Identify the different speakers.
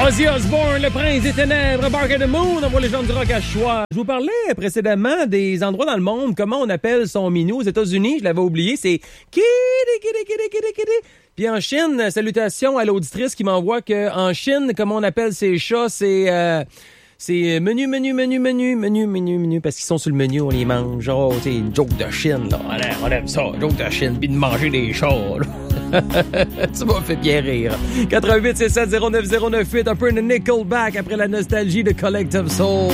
Speaker 1: Ozzy Osbourne, le prince des ténèbres, Bark at the Moon, on voit les gens du rock à choix. Je vous parlais précédemment des endroits dans le monde, comment on appelle son minou. Aux États-Unis, je l'avais oublié, c'est kitty, kitty, kitty, kitty, kitty. Puis en Chine, salutations à l'auditrice qui m'envoie que en Chine, comment on appelle ses chats, c'est menu, parce qu'ils sont sur le menu, on les mange. Oh, c'est une joke de Chine, là. On aime ça, joke de Chine, puis de manger des chats, là. Ça m'a fait bien rire. 88 67 09 098, un peu de Nickelback après la nostalgie de Collective Soul.